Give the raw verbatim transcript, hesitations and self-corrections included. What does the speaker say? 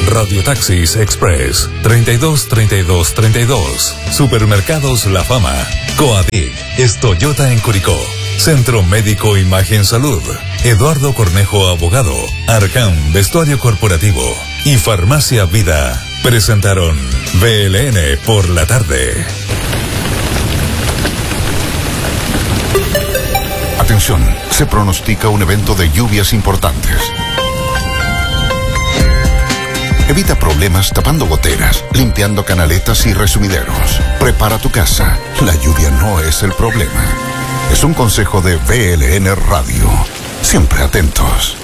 Radiotaxis Express treinta y dos treinta y dos treinta y dos. Supermercados La Fama. Coadic es Toyota en Curicó. Centro Médico Imagen Salud. Eduardo Cornejo Abogado. Arcam Vestuario Corporativo. Y Farmacia Vida. Presentaron B L N por la tarde. Atención, se pronostica un evento de lluvias importantes. Evita problemas tapando goteras, limpiando canaletas y resumideros. Prepara tu casa. La lluvia no es el problema. Es un consejo de B L N Radio. Siempre atentos.